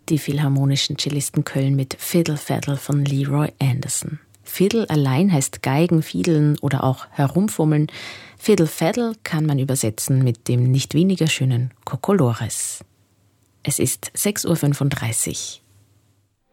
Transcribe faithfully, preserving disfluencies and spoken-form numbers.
Die Philharmonischen Cellisten Köln mit Fiddle Faddle von Leroy Anderson. Fiddle allein heißt Geigen, Fiedeln oder auch Herumfummeln. Fiddle Faddle kann man übersetzen mit dem nicht weniger schönen Kokolores. Es ist sechs Uhr fünfunddreißig.